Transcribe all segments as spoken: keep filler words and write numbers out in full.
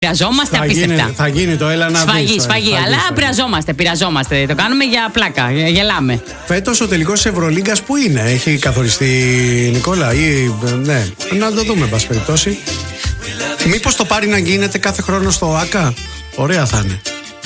Πειραζόμαστε θα απίστευτα. Γίνει, θα γίνει το έλα να σφαγή, δεις, σφαγή. σφαγή, Αλλά σφαγή. πειραζόμαστε, πειραζόμαστε. Το κάνουμε για πλάκα, γελάμε. Φέτος ο τελικός της Ευρωλίγκας που είναι, έχει καθοριστεί, Νικόλα, ή ναι, να το δούμε, εν πάση περιπτώσει. Μήπως το πάρει να γίνεται κάθε χρόνο στο ΆΚΑ? Ωραία θα είναι.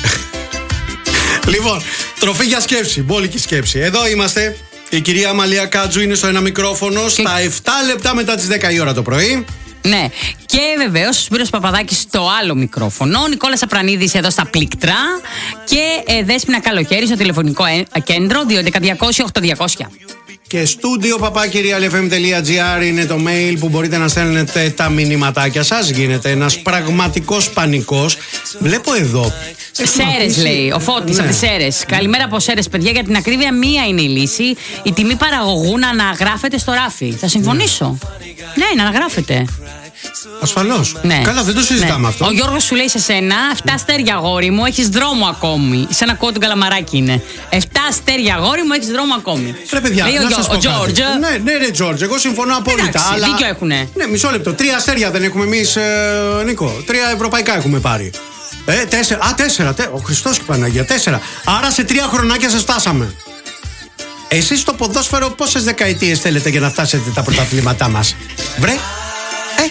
Λοιπόν, τροφή για σκέψη, μπόλικη σκέψη. Εδώ είμαστε. Η κυρία Αμαλία Κάτζου είναι στο ένα μικρόφωνο και... στα επτά λεπτά μετά τις δέκα η ώρα το πρωί. Ναι. Και βεβαίως ο Σπύρος Παπαδάκης στο άλλο μικρόφωνο. Ο Νικόλας Απρανίδης εδώ στα πλήκτρα. Και ε, Δέσποινα Καλοχέρη στο τηλεφωνικό ε, κέντρο δύο έντεκα διακόσια οκτώ διακόσια. Και στούντιο παπάκυριαλ εφ εμ τελεία τζι άρ είναι το mail που μπορείτε να στέλνετε τα μηνυματάκια σας. Γίνεται ένας πραγματικός πανικός. Βλέπω εδώ. Σέρες λέει, ο Φώτης, ναι, από τις Σέρες. Καλημέρα από Σέρες, παιδιά. Για την ακρίβεια, μία είναι η λύση. Η τιμή παραγωγού να αναγράφεται στο ράφι. Θα συμφωνήσω. Ναι, ναι, να αναγράφεται. Ασφαλώς. Ναι. Καλά, δεν το συζητάμε, ναι, αυτό. Ο Γιώργος σου λέει σε σένα: Εφτά αστέρια, αγόρι μου, έχεις δρόμο ακόμη. Σε ένα κόμμα του Καλαμαράκι είναι. Εφτά αστέρια, αγόρι μου, έχεις δρόμο ακόμη. Ρε παιδιά, λέει να ο, σας ο πω Τζόρτζ. Ναι, ναι, ρε Τζόρτζ, εγώ συμφωνώ απόλυτα. Εντάξει, αλλά... δίκιο έχουνε. Ναι, μισό λεπτό. Τρία αστέρια δεν έχουμε εμείς, ε, Νίκο. Τρία ευρωπαϊκά έχουμε πάρει. Ε, τέσσερα. Α, τέσσερα. Τε... Ο Χριστός και Παναγία. Τέσσερα. Άρα σε τρία χρονάκια σας φτάσαμε. Εσείς στο ποδόσφαιρο πόσες δεκαετίες θέλετε για να φτάσετε τα πρωταθλήματά μας? Βρε. Ε.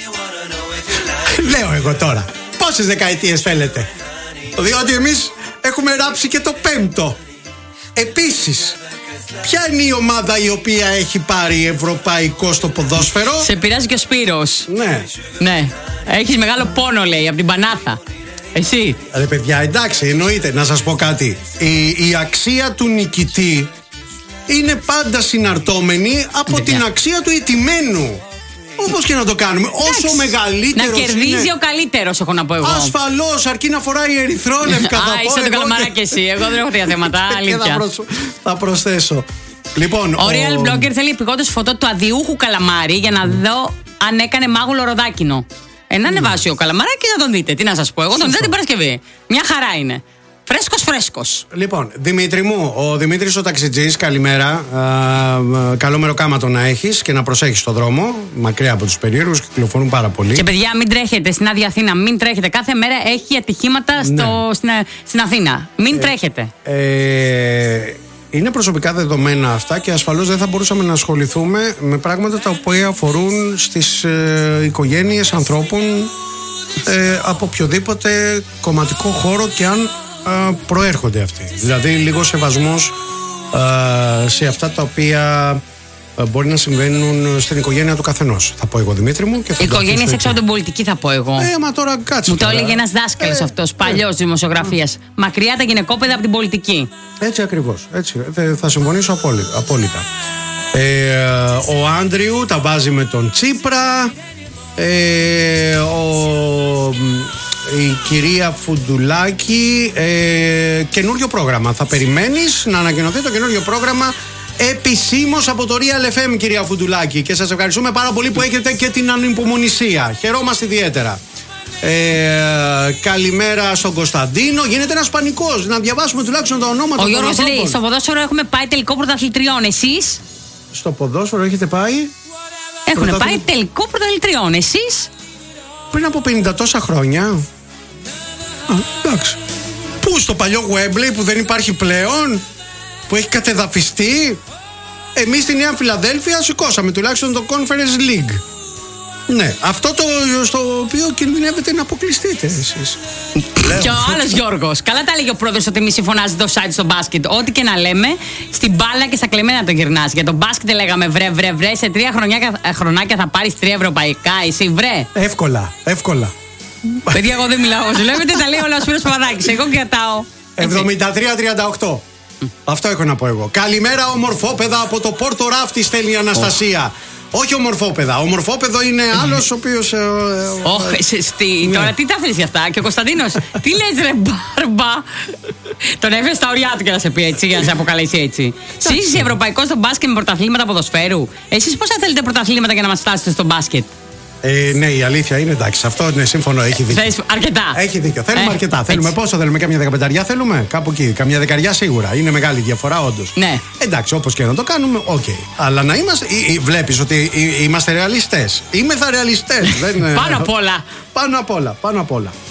Λέω εγώ τώρα. Πόσες δεκαετίες θέλετε? Διότι εμείς έχουμε ράψει και το πέμπτο. Επίσης, ποια είναι η ομάδα η οποία έχει πάρει ευρωπαϊκό στο ποδόσφαιρο? Σε πειράζει και ο Σπύρος. Ναι. Ναι. Έχεις μεγάλο πόνο, λέει, από την Πανάθα. Εσύ. Ρε παιδιά, εντάξει, εννοείται. Να σας πω κάτι. Η, η αξία του νικητή είναι πάντα συναρτώμενη από Παιδιά. την αξία του ηττημένου. Όπως και να το κάνουμε. Όσο Εντάξει. μεγαλύτερος Να κερδίζει είναι... ο καλύτερος, έχω να πω εγώ. Ασφαλώς, αρκεί να φοράει ερυθρόλευκα. Α, είσαι το Καλαμαράκι εσύ. Εγώ δεν έχω τέτοια θέματα. Αλήθεια. θα, προσ... θα προσθέσω. Λοιπόν, ο ο... Real Blogger θέλει επικόντως φωτό του αδιούχου Καλαμάρι για να δω αν έκανε μάγουλο ροδάκινο. Ε, να ανεβάσει ο Καλαμαράκης να τον δείτε. Τι να σας πω. Εγώ τον είδα την Παρασκευή. Μια χαρά είναι. Φρέσκος, φρέσκος. Λοιπόν, Δημήτρη μου, ο Δημήτρης ο ταξιτζής, καλημέρα. Α, καλό μεροκάματο να έχεις και να προσέχεις τον δρόμο. Μακριά από τους περίεργους, κυκλοφορούν πάρα πολύ. Και παιδιά, μην τρέχετε στην Άδεια Αθήνα. Μην τρέχετε. Κάθε μέρα έχει ατυχήματα στο, ναι. στην, στην Αθήνα. Μην ε, τρέχετε. Ε, είναι προσωπικά δεδομένα αυτά και ασφαλώς δεν θα μπορούσαμε να ασχοληθούμε με πράγματα τα οποία αφορούν στις ε, οικογένειες ανθρώπων ε, από οποιοδήποτε κομματικό χώρο και αν προέρχονται αυτοί. Δηλαδή λίγο σεβασμός α, σε αυτά τα οποία α, μπορεί να συμβαίνουν στην οικογένεια του καθενός. Θα πω εγώ, Δημήτρη μου. Η οικογένεια έξω από την πολιτική, θα πω εγώ. Ε, μα τώρα κάτσε. Μου τώρα. το έλεγε ένας δάσκαλος ε, αυτός, παλιός ε, δημοσιογραφίας. Ε. Μακριά τα γυναικόπαιδα από την πολιτική. Έτσι ακριβώς. Έτσι. Θα συμφωνήσω απόλυτα. απόλυτα. Ε, ο Άντριου τα βάζει με τον Τσίπρα. Ε, ο... Η κυρία Φουντουλάκη, ε, καινούριο πρόγραμμα. Θα περιμένεις να ανακοινωθεί το καινούριο πρόγραμμα επισήμως από το Real εφ εμ, κυρία Φουντουλάκη. Και σας ευχαριστούμε πάρα πολύ που έχετε και την ανυπομονησία. Χαιρόμαστε ιδιαίτερα. Ε, καλημέρα στον Κωνσταντίνο. Γίνεται ένας πανικός. Να διαβάσουμε τουλάχιστον το ονόματα των ανθρώπων. Ο Γιώργος λέει: στο ποδόσφαιρο έχουμε πάει τελικό πρωταθλητριών. Εσείς? Στο ποδόσφαιρο έχετε πάει? Έχουν πρωταθλη... πάει τελικό πρωταθλητριών. Εσείς? Πριν από πενήντα τόσα χρόνια. Α, εντάξει. Πού, στο παλιό Γουέμπλεϊ που δεν υπάρχει πλέον, που έχει κατεδαφιστεί? Εμείς στη Νέα Φιλαδέλφια σηκώσαμε τουλάχιστον το Conference League. Ναι, αυτό το στο οποίο κινδυνεύετε να αποκλειστείτε εσείς. Και ο άλλος Γιώργος. Καλά τα έλεγε ο πρόεδρος ότι μη συμφωνάζει το site στο μπάσκετ. Ό,τι και να λέμε, στην μπάλα και στα κλεμμένα το γυρνάς. Για το μπάσκετ λέγαμε βρε, βρε, βρε. Σε τρία χρονιά, χρονάκια θα πάρεις τρία ευρωπαϊκά. Εσύ βρε. Εύκολα, εύκολα. Παιδιά, εγώ δεν μιλάω. Βλέπετε, τα λέει ο Σπύρος Παπαδάκης. Εγώ κρατάω. εβδομήντα τρία τριάντα οκτώ. Αυτό έχω να πω εγώ. Καλημέρα, ομορφόπεδα από το Πόρτο Ράφτη, στέλνει η Αναστασία. Όχι ομορφόπεδα. Ομορφόπεδο είναι άλλος ο οποίος. Όχι, τώρα τι τα θέλεις για αυτά? Και ο Κωνσταντίνος, τι λες ρε μπάρμπα? Τον έφερε στα ωριά του και να σε πει έτσι, για να σε αποκαλέσει έτσι. Σύζησε ευρωπαϊκό στο μπάσκετ με πρωταθλήματα ποδοσφαίρου. Εσείς πώς θα θέλετε πρωταθλήματα για να μας φτάσετε στο μπάσκετ? Ε, ναι, η αλήθεια είναι εντάξει. Αυτό είναι σύμφωνο, έχει δίκιο. Θες αρκετά. Έχει δίκιο. Θέλουμε ε, αρκετά. Έτσι. Θέλουμε πόσο θέλουμε, κάμια δεκαπενταριά θέλουμε. Κάπου εκεί. Καμιά δεκαριά σίγουρα. Είναι μεγάλη διαφορά, όντως. Ναι. Εντάξει, όπως και να το κάνουμε, οκ. Okay. Αλλά να είμαστε. Βλέπεις ότι είμαστε ρεαλιστές. Είμαι θα ρεαλιστές. Δεν... Πάνω απ' όλα. Πάνω απ' όλα. Πάνω απ' όλα.